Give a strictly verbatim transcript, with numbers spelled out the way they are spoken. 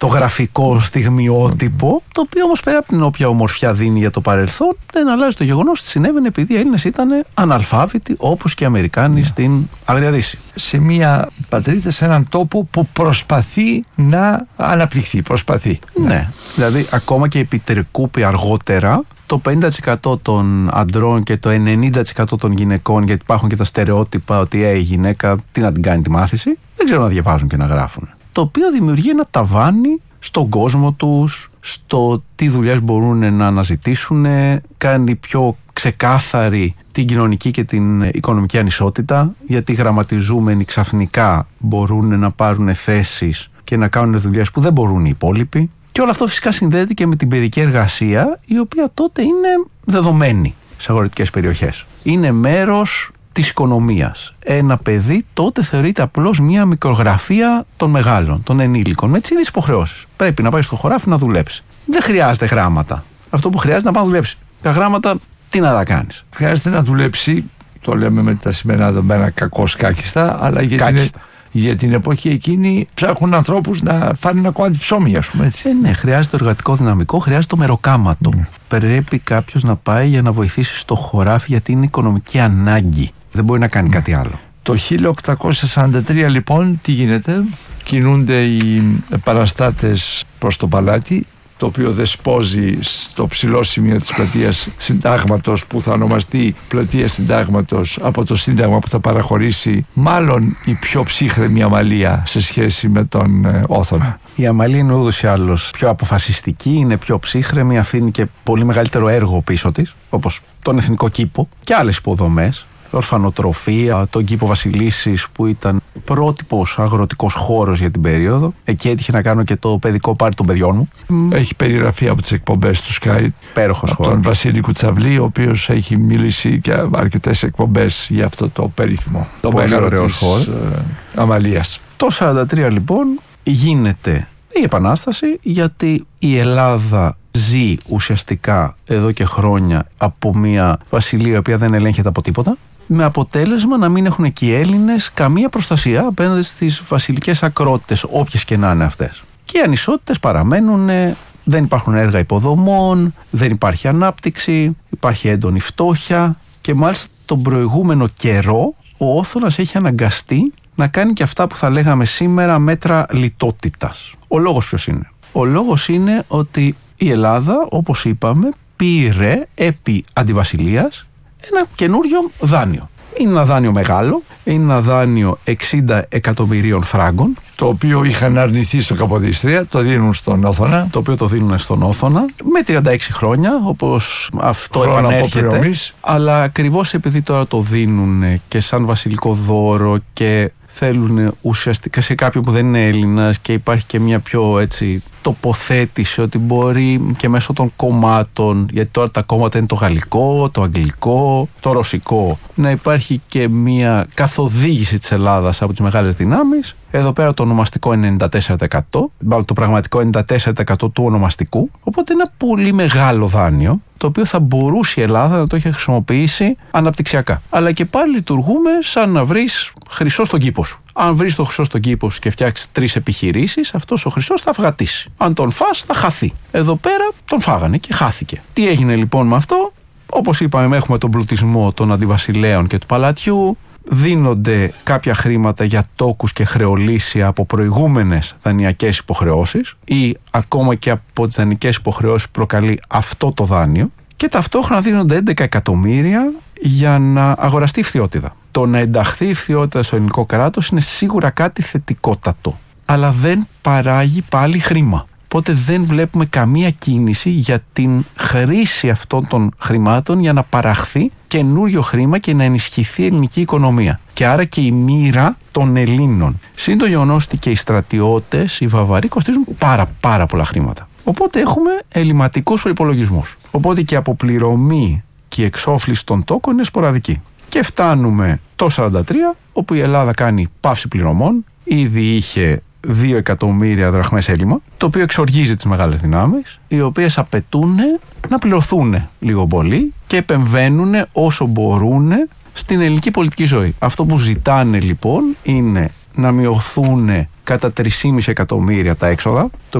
το γραφικό στιγμιότυπο, το οποίο όμως πέρα από την όποια ομορφιά δίνει για το παρελθόν, δεν αλλάζει το γεγονός ότι συνέβαινε επειδή οι Έλληνες ήταν αναλφάβητοι όπως και οι Αμερικάνοι ναι. στην Άγρια Δύση. Σε μια πατρίδα, σε έναν τόπο που προσπαθεί να αναπτυχθεί. Προσπαθεί. Ναι. ναι. Δηλαδή, ακόμα και επί Τρικούπη αργότερα, το πενήντα τοις εκατό των αντρών και το ενενήντα τοις εκατό των γυναικών, γιατί υπάρχουν και τα στερεότυπα ότι ε, η γυναίκα τι να την κάνει τη μάθηση, δεν ξέρουν να διαβάζουν και να γράφουν. Το οποίο δημιουργεί ένα ταβάνι στον κόσμο τους, στο τι δουλειές μπορούν να αναζητήσουν, κάνει πιο ξεκάθαρη την κοινωνική και την οικονομική ανισότητα, γιατί οι γραμματιζούμενοι ξαφνικά μπορούν να πάρουν θέσεις και να κάνουν δουλειές που δεν μπορούν οι υπόλοιποι. Και όλο αυτό φυσικά συνδέεται και με την παιδική εργασία, η οποία τότε είναι δεδομένη σε αγροτικές περιοχές. Είναι μέρος της οικονομίας. Ένα παιδί τότε θεωρείται απλώς μια μικρογραφία των μεγάλων, των ενήλικων, με τις ίδιες υποχρεώσεις. Πρέπει να πάει στο χωράφι να δουλέψει. Δεν χρειάζεται γράμματα. Αυτό που χρειάζεται να πάει να δουλέψει. Τα γράμματα τι να τα κάνεις. Χρειάζεται να δουλέψει, το λέμε με τα σημερινά δεδομένα, κακώς κάκιστα, αλλά γιατί κάκιστα. Είναι... Για την εποχή εκείνη ψάχνουν ανθρώπους να φάνε ένα κομμάτι ψώμι, ας πούμε έτσι. Ε, ναι, χρειάζεται το εργατικό δυναμικό, χρειάζεται το μεροκάματο. Mm. Πρέπει κάποιος να πάει για να βοηθήσει στο χωράφι, γιατί είναι οικονομική ανάγκη. Δεν μπορεί να κάνει mm. κάτι άλλο. Το χίλια οκτακόσια σαράντα τρία λοιπόν τι γίνεται? Κινούνται οι παραστάτες προς το παλάτι, το οποίο δεσπόζει στο ψηλό σημείο της πλατείας Συντάγματος, που θα ονομαστεί πλατεία Συντάγματος από το Σύνταγμα που θα παραχωρήσει μάλλον η πιο ψύχρεμη Αμαλία σε σχέση με τον ε, Όθωνα. Η Αμαλία είναι ούτως ή άλλως πιο αποφασιστική, είναι πιο ψύχρεμη, αφήνει και πολύ μεγαλύτερο έργο πίσω της, όπως τον Εθνικό Κήπο και άλλες υποδομές. Ορφανοτροφία, τον κήπο Βασιλίσσης που ήταν πρότυπος αγροτικός χώρος για την περίοδο. Εκεί έτυχε να κάνω και το παιδικό πάρτι των παιδιών μου. Έχει περιγραφεί από τις εκπομπές του Sky. Πέροχος χώρος. Τον Βασίλη Κουτσαβλή, ο οποίος έχει μιλήσει για αρκετές εκπομπές για αυτό το περίφημο. Το μέγαρο της χώρος. Αμαλίας. Το σαράντα τρία λοιπόν γίνεται η Επανάσταση, γιατί η Ελλάδα ζει ουσιαστικά εδώ και χρόνια από μια βασιλεία η οποία δεν ελέγχεται από τίποτα, με αποτέλεσμα να μην έχουν και οι Έλληνες καμία προστασία απέναντι στις βασιλικές ακρότητες, όποιες και να είναι αυτές. Και οι ανισότητες παραμένουν, δεν υπάρχουν έργα υποδομών, δεν υπάρχει ανάπτυξη, υπάρχει έντονη φτώχεια και μάλιστα τον προηγούμενο καιρό ο Όθωνας έχει αναγκαστεί να κάνει και αυτά που θα λέγαμε σήμερα μέτρα λιτότητας. Ο λόγος ποιος είναι? Ο λόγος είναι ότι η Ελλάδα, όπως είπαμε, πήρε επί αντιβασιλείας ένα καινούριο δάνειο. Είναι ένα δάνειο μεγάλο, είναι ένα δάνειο εξήντα εκατομμυρίων φράγκων. Το οποίο είχαν αρνηθεί στο Καποδίστρια, το δίνουν στον Όθωνα. Το οποίο το δίνουν στον Όθωνα με τριάντα έξι χρόνια, όπως αυτό Χρόνο επανέρχεται. Αλλά ακριβώς επειδή τώρα το δίνουν και σαν βασιλικό δώρο και θέλουν ουσιαστικά σε κάποιον που δεν είναι Έλληνας, και υπάρχει και μια πιο έτσι τοποθέτηση ότι μπορεί και μέσω των κομμάτων, γιατί τώρα τα κόμματα είναι το γαλλικό, το αγγλικό, το ρωσικό, να υπάρχει και μια καθοδήγηση της Ελλάδας από τις μεγάλες δυνάμεις. Εδώ πέρα το ονομαστικό είναι ενενήντα τέσσερα τοις εκατό, το πραγματικό ενενήντα τέσσερα τοις εκατό του ονομαστικού, οπότε είναι ένα πολύ μεγάλο δάνειο, το οποίο θα μπορούσε η Ελλάδα να το έχει χρησιμοποιήσει αναπτυξιακά. Αλλά και πάλι λειτουργούμε σαν να βρεις χρυσό στον κήπο σου. Αν βρεις το χρυσό στον κήπο σου και φτιάξεις τρεις επιχειρήσεις, αυτός ο χρυσός θα αυγατήσει. Αν τον φας, θα χαθεί. Εδώ πέρα τον φάγανε και χάθηκε. Τι έγινε λοιπόν με αυτό? Όπως είπαμε, έχουμε τον πλουτισμό των αντιβασιλέων και του παλατιού. Δίνονται κάποια χρήματα για τόκους και χρεολύσια από προηγούμενες δανειακές υποχρεώσεις, ή ακόμα και από τις δανειακές υποχρεώσεις προκαλεί αυτό το δάνειο, και ταυτόχρονα δίνονται έντεκα εκατομμύρια για να αγοραστεί η φθιώτιδα. Το να ενταχθεί η φθιώτιδα στο ελληνικό κράτος είναι σίγουρα κάτι θετικότατο, αλλά δεν παράγει πάλι χρήμα. Οπότε δεν βλέπουμε καμία κίνηση για την χρήση αυτών των χρημάτων για να παραχθεί καινούριο χρήμα και να ενισχυθεί η ελληνική οικονομία. Και άρα και η μοίρα των Ελλήνων. Συν το γεγονός ότι και οι στρατιώτες, οι βαβαροί, κοστίζουν πάρα πάρα πολλά χρήματα. Οπότε έχουμε ελληματικούς προϋπολογισμούς. Οπότε και η αποπληρωμή και η εξόφληση των τόκων είναι σποραδική. Και φτάνουμε το σαράντα τρία, όπου η Ελλάδα κάνει πάυση πληρωμών. Ήδη είχε δύο εκατομμύρια δραχμές έλλειμμα, το οποίο εξοργίζει τις μεγάλες δυνάμεις, οι οποίες απαιτούν να πληρωθούν λίγο πολύ και επεμβαίνουν όσο μπορούν στην ελληνική πολιτική ζωή. Αυτό που ζητάνε λοιπόν είναι να μειωθούν κατά τρία κόμμα πέντε εκατομμύρια τα έξοδα, το